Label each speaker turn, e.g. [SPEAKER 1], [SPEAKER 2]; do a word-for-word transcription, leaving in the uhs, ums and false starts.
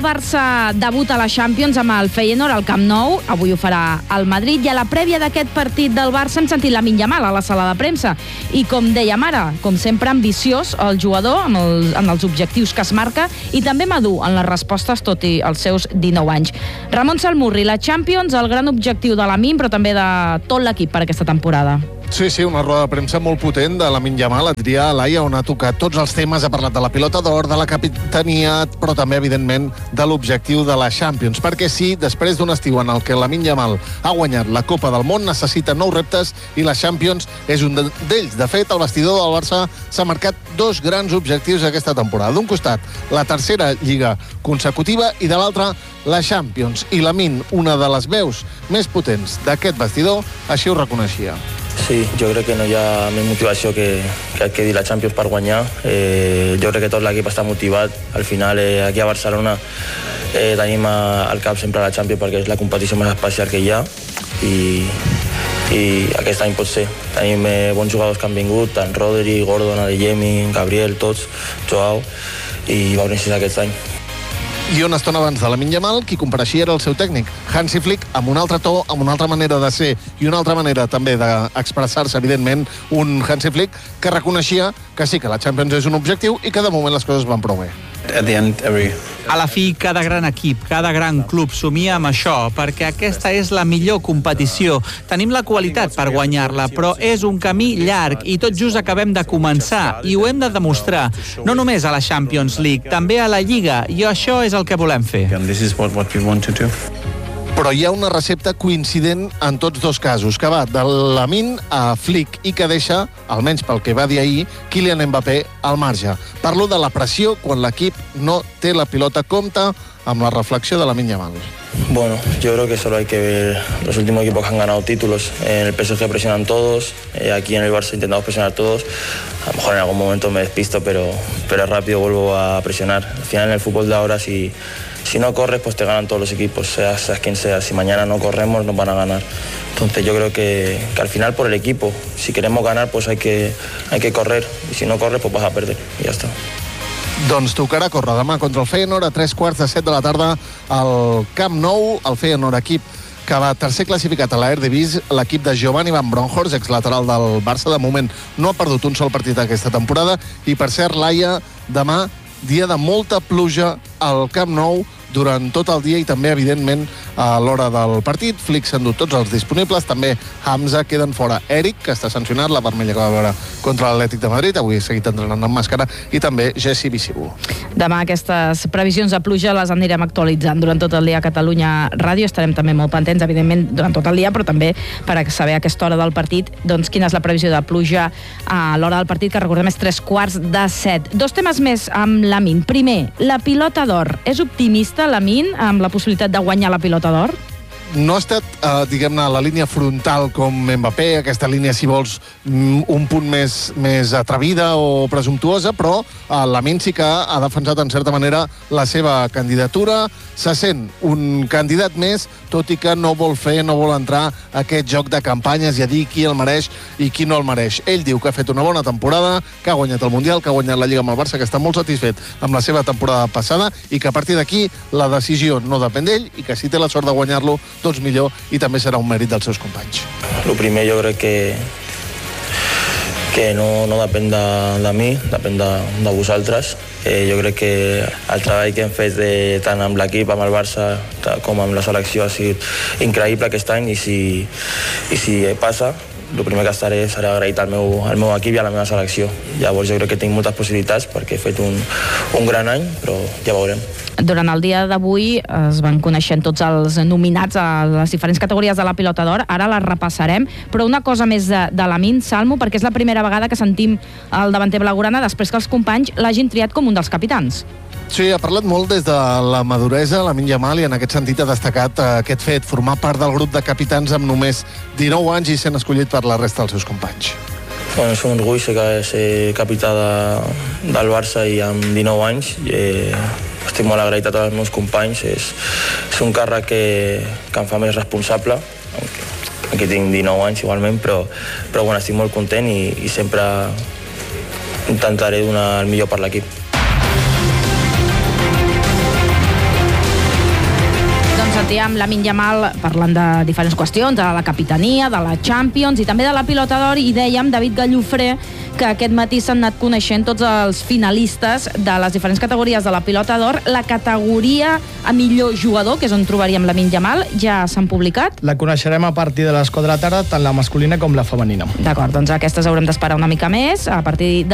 [SPEAKER 1] Barça debuta a la Champions amb el Feyenoord al Camp Nou, avui ho farà al Madrid, i a la prèvia d'aquest partit del Barça hem sentit Lamine Yamal a la sala de premsa, i com dèiem ara, com sempre ambiciós el jugador amb els, amb els objectius que es marca, i també madur en les respostes tot i els seus dinou anys. Ramon Salmurri, la Champions, el gran objectiu de Lamine, però també de tot l'equip per aquesta temporada.
[SPEAKER 2] Sí, sí, una roda de premsa molt potent de Lamine Yamal, Adrià Alaia, on ha tocat tots els temes, ha parlat de la pilota d'or, de la capitania, però també, evidentment, de l'objectiu de la Champions. Perquè sí, després d'un estiu en el que Lamine Yamal ha guanyat la Copa del Món, necessita nous reptes i la Champions és un d'ells. De fet, el vestidor del Barça s'ha marcat dos grans objectius aquesta temporada. D'un costat, la tercera lliga consecutiva i de l'altra, la Champions. I Lamine, una de les veus més potents d'aquest vestidor, així ho reconeixia.
[SPEAKER 3] Sí, jo crec que no hi ha més motivació que, que el que dir la Champions per guanyar. Eh, jo crec que tot l'equip està motivat. Al final, eh, aquí a Barcelona eh, tenim al cap sempre la Champions perquè és la competició més especial que hi ha i, i aquest any pot ser. Tenim eh, bons jugadors que han vingut, tant Rodri, Gordon, Adeyemi, Gabriel, tots, Joao, i veurem si és aquest any.
[SPEAKER 2] I una estona abans de Lamine Yamal, qui compareixia era el seu tècnic, Hansi Flick, amb un altre to, amb una altra manera de ser i una altra manera també d'expressar-se, evidentment, un Hansi Flick que reconeixia que sí que la Champions és un objectiu i que de moment les coses van prou bé.
[SPEAKER 4] A la fi, cada gran equip, cada gran club somia amb això, perquè aquesta és la millor competició. Tenim la qualitat per guanyar-la, però és un camí llarg i tot just acabem de començar i ho hem de demostrar, no només a la Champions League, també a la Lliga, i això és el que volem fer.
[SPEAKER 2] Però hi ha una recepta coincident en tots dos casos, que va de Lamine a Flick i que deixa, almenys pel que va dir ahir, Kylian Mbappé al marge. Parlo de la pressió quan l'equip no té la pilota. Compta amb la reflexió de Lamine Yamal.
[SPEAKER 3] Bueno, yo creo que solo hay que ver los últimos equipos que han ganado títulos. En el P S G presionan todos, eh, aquí en el Barça intentamos presionar todos. A lo mejor en algún momento me despisto, pero, pero rápido vuelvo a presionar. Al final en el fútbol de ahora, si, si no corres, pues te ganan todos los equipos, seas, seas quien sea. Si mañana no corremos, nos van a ganar. Entonces yo creo que, que al final por el equipo, si queremos ganar, pues hay que, hay que correr. Y si no corres, pues vas a perder. Y ya está.
[SPEAKER 2] Doncs tocarà córrer demà contra el Feyenoord a tres quarts de set de la tarda al Camp Nou. El Feyenoord, equip que va tercer classificat a la Eredivisie, l'equip de Giovanni Van Bronckhorst, exlateral del Barça, de moment no ha perdut un sol partit aquesta temporada. I per cert, Laia, demà dia de molta pluja al Camp Nou durant tot el dia i també, evidentment, a l'hora del partit. Flick s'ha endut tots els disponibles, també Hamza, queden fora Eric, que està sancionat, la vermella que va veure contra l'Atlètic de Madrid, avui ha seguit entrenant amb màscara, i també Jesse Bicibu.
[SPEAKER 1] Demà aquestes previsions de pluja les anirem actualitzant durant tot el dia a Catalunya Ràdio. Estarem també molt pendents, evidentment, durant tot el dia, però també per a saber a aquesta hora del partit doncs quina és la previsió de pluja a l'hora del partit, que recordem és tres quarts de set. Dos temes més amb Lamine. Primer, la pilota d'or. És optimista Lamine amb la possibilitat de guanyar la pilota d'or?
[SPEAKER 2] No ha estat, eh, diguem-ne, la línia frontal com Mbappé, aquesta línia, si vols, un punt més, més atrevida o presumptuosa, però eh, Lamine sí que ha defensat, en certa manera, la seva candidatura. Se sent un candidat més, tot i que no vol fer, no vol entrar a aquest joc de campanyes i a dir qui el mereix i qui no el mereix. Ell diu que ha fet una bona temporada, que ha guanyat el Mundial, que ha guanyat la Lliga amb el Barça, que està molt satisfet amb la seva temporada passada i que a partir d'aquí la decisió no depèn d'ell i que si té la sort de guanyar-lo, doncs millor, i també serà un mèrit dels seus companys.
[SPEAKER 3] Lo primer jo crec que que no, no depèn de, de mi, depèn de, de vosaltres. Eh, jo crec que el treball que hem fet de, tant amb l'equip, amb el Barça, com amb la selecció ha sigut increïble aquest any, i si, i si passa, el primer que estaré serà agraït al meu, al meu equip i a la meva selecció. Llavors jo crec que tinc moltes possibilitats perquè he fet un, un gran any, però ja veurem.
[SPEAKER 1] Durant el dia d'avui es van coneixent tots els nominats a les diferents categories de la pilota d'or, ara les repassarem, però una cosa més de, de Lamine, Salmo, perquè és la primera vegada que sentim el davanter blaugrana després que els companys l'hagin triat com un dels capitans.
[SPEAKER 2] Sí, ha parlat molt des de la maduresa, Lamine Yamal, i en aquest sentit ha destacat aquest fet, formar part del grup de capitans amb només dinou anys i sent escollit per la resta dels seus companys.
[SPEAKER 3] Bueno, és un orgull ser, ser capità de, del Barça i amb dinou anys. Eh, estic molt agraït a tots els meus companys. És, és un càrrec que, que em fa més responsable, aquí tinc dinou anys igualment, però, però bueno, estic molt content i, i sempre intentaré donar el millor per l'equip.
[SPEAKER 1] sentíem Lamine Yamal parlant de diferents qüestions, de la capitania, de la Champions i també de la pilota d'or, i dèiem, David Gallofré, que aquest matí s'han anat coneixent tots els finalistes de les diferents categories de la pilota d'or. La categoria a millor jugador, que és on trobaríem Lamine Yamal, ja s'han publicat?
[SPEAKER 5] La coneixerem a partir de les quatre de la tarda, tant la masculina com la femenina.
[SPEAKER 1] D'acord, doncs aquestes haurem d'esperar una mica més, a partir de